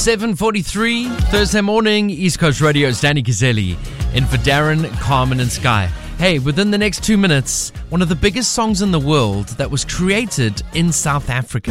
7:43, Thursday morning, East Coast Radio's Danny Caselli in for Darren, Carmen and Sky. Hey, within the next 2 minutes, one of the biggest songs in the world that was created in South Africa.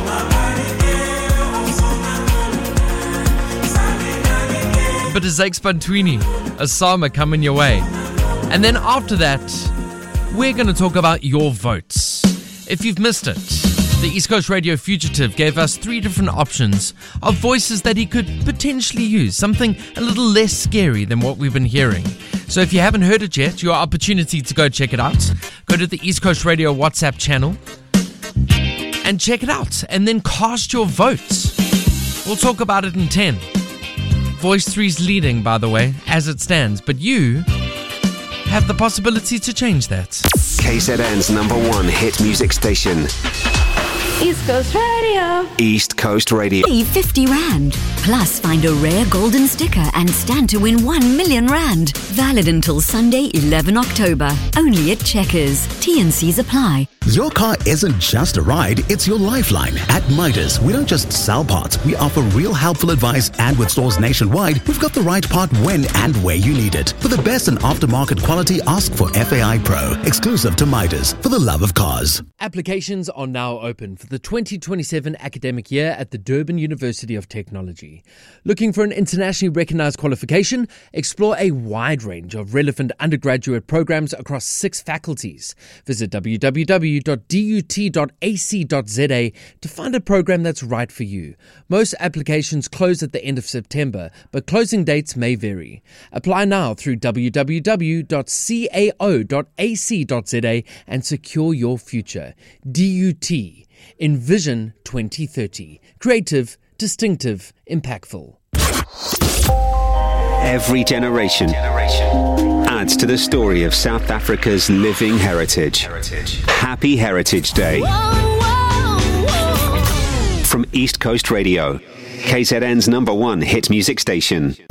But a Zakes Bantwini, a Sama coming your way. And then after that, we're going to talk about your votes. If you've missed it, the East Coast Radio Fugitive gave us 3 different options of voices that he could potentially use, something a little less scary than what we've been hearing. So if you haven't heard it yet, your opportunity to go check it out. Go to the East Coast Radio WhatsApp channel and check it out, and then cast your votes. We'll talk about it in 10. Voice 3's leading, by the way, as it stands, but you have the possibility to change that. KZN's #1 hit music station. East Coast Radio. East Coast Radio. Save 50 Rand. Plus, find a rare golden sticker and stand to win 1 million Rand. Valid until Sunday, 11 October. Only at Checkers. T&Cs apply. Your car isn't just a ride, it's your lifeline. At Midas, we don't just sell parts, we offer real helpful advice, and with stores nationwide, we've got the right part when and where you need it. For the best in aftermarket quality, ask for FAI Pro, exclusive to Midas, for the love of cars. Applications are now open for the 2027 academic year at the Durban University of Technology. Looking for an internationally recognized qualification? Explore a wide range of relevant undergraduate programs across 6 faculties. Visit www.dut.ac.za to find a program that's right for you. Most applications close at the end of September, but closing dates may vary. Apply now through www.cao.ac.za and secure your future. DUT. Envision 2030. Creative, distinctive, impactful. Every generation adds to the story of South Africa's living heritage. Happy Heritage Day. From East Coast Radio, KZN's #1 hit music station.